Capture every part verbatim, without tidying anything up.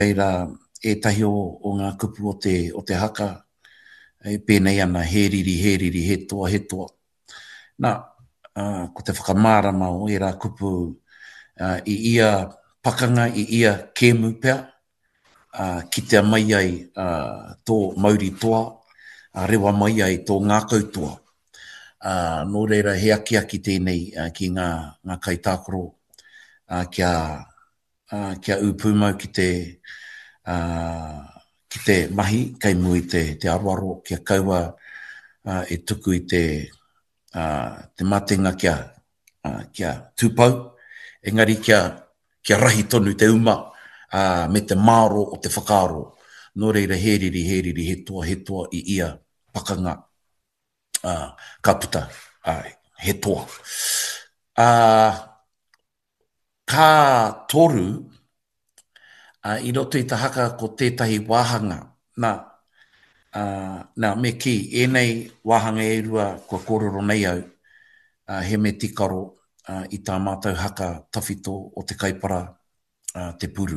Reira, e tahi o, o ngā kupu o te, o te haka, e pēnei ana, he riri, he riri, he toa, he toa. Nā, uh, ko te whakamārama o e rā kupu uh, i ia pakanga, i ia kēmu pea, uh, ki te mai ai uh, tō mauri toa, uh, rewa mai ai tō ngā koutoa. Uh, nō reira he aki aki tēnei uh, ki ngā, ngā kaitākoro uh, kia, uh, kia upumau ki te Uh, ki te mahi, kai mui te, te aroaro, kia kaua uh, e tuku i te, uh, te matenga kia, uh, kia tūpau, engari kia, kia rahi tonu te uma uh, me te māro o te whakaaro. Nō reira he riri, he riri, he toa, he toa i ia pakanga uh, ka puta, uh, he toa. Uh, ka toru, Uh, I roto i ta haka ko tētahi wāhanga. Nā, uh, nā me ki, ēnei wāhanga e rua kua kōrero nei au, uh, he me tikaro uh, i tā mātou haka tawhito o te kaipara uh, te puru.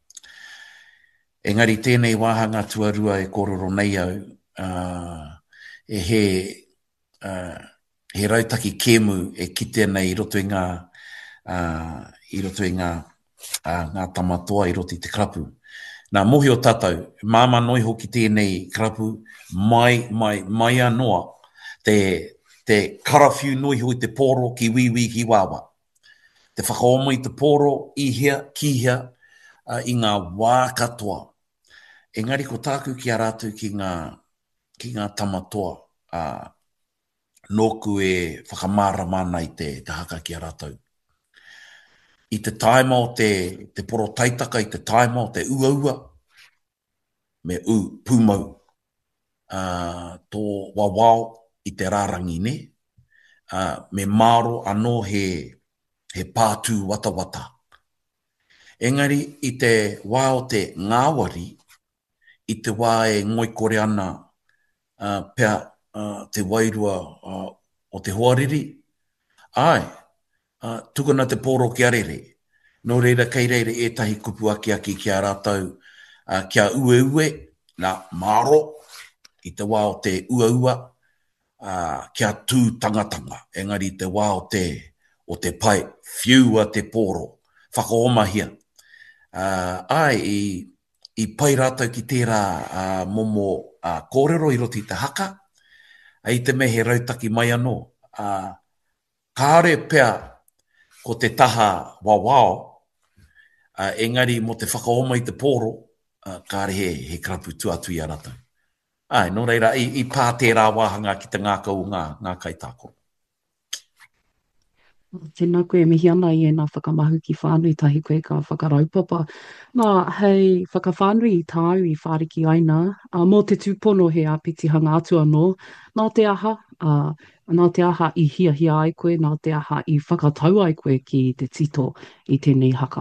Engari tēnei wāhanga tuarua e kōrero nei au, uh, e he, uh, he rautaki kēmu e kite nei i roto i ngā, uh, i roto i ngā Uh, ngā tamatoa i roti te krapu. Nā mohi o tātou, māma noi hoki tēnei krapu, mai, mai, mai anoa, te, te karawhiu noi hoi te pōro ki wiwi ki wawa. Te whakaoma i te pōro, i hea, ki hea, uh, i ngā wā katoa. Engari ko tāku ki a rātou ki ngā, ki ngā tamatoa, uh, nōku e whakamārama nei te, te haka ki a rātou. I te taima o te, te poro taitaka, i te taima o te uaua, me u, pūmau, uh, tō wawao i te rārangi ne, uh, me māro anō he, he pātū wata wata. Engari, i te wā o te ngāwari, i te wā e ngoi kore ana uh, pea uh, te wairua uh, o te hoariri, ai, Uh, tukuna te pōro ki arere. Nō reira kei reira e tahi kupu aki aki ki a rātou uh, kia ue ue, nā māro, i te wā o te ua ua, uh, kia tū tangatanga. Engari te wā o te, o te pai, whiua te pōro, whakaoma hia. Uh, ai, i, i pai rātou ki tērā uh, momo uh, kōrero i roti te haka, ai te mehe rautaki mai anō. Uh, kāre pea, ko te taha wawao, uh, engari mo te whakaoma i te pōro, uh, kāre he, he krapu tuatu i a rātou. Ai, nō reira, i, i pā tērā wāhanga ki te ngākau o ngā, ngā kaitākoro. Tēnā koe mihi ana i e nā whakamahu ki whānui tahi koe ka whakaraupapa. Nā, hei whakawhānui i tāu i whāriki aina, uh, mō te tūpono he āpiti hanga atu anō, nā te aha, uh, nā te aha i hia hia ai koe, nā te aha i whakatau ai koe ki te tito i tēnei haka.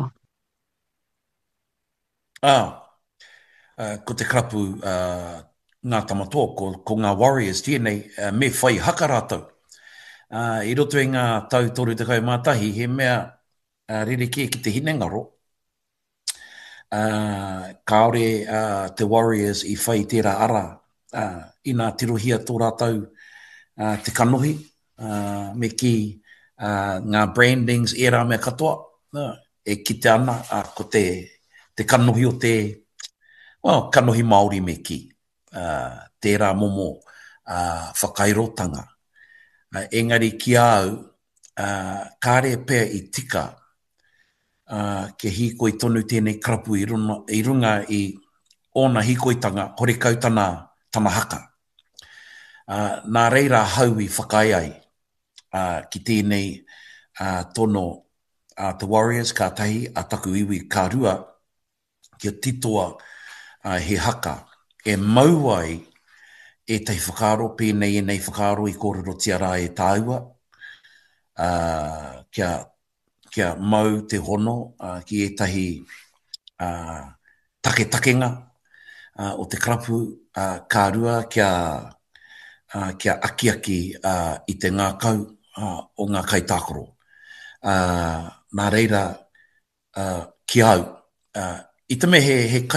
Ah, uh, ko te krapu uh, ngā tamatoa, ko, ko ngā warriors tēnei, uh, me whai haka rātou. Uh, I roto i ngā tau toru te kai mātahi, he mea uh, rereke ki te hinengaro. Uh, kaore uh, te warriors i whai tērā ara uh, i nā tirohia tō rātou uh, te kanohi, uh, me ki uh, ngā brandings e rā mea katoa, uh, e kite ana uh, ko te, te kanohi o te, well, kanohi Māori me ki, uh, tērā momo uh, whakairotanga. Uh, engari ki au, uh, kāre pēr i tika uh, ke hiko i tonu tēnei krapu i runga i, runga i ona hikoitanga horekau tana, tana haka. Uh, nā reira hau i whakai ai uh, ki tēnei uh, tono uh, The Warriors ka tahi a taku iwi ka rua kia titoa uh, he haka. E mau ai e tei whakaro, pēnei e nei whakaro i kōrero tiara e tāua. Uh, kia, kia mau te hono uh, ki e tahi uh, take takenga uh, o te krapu uh, ka rua kia, uh, kia aki aki uh, i te ngā kau uh, o ngā kaitākoro. Uh, nā reira uh, ki au, uh, I te me he, he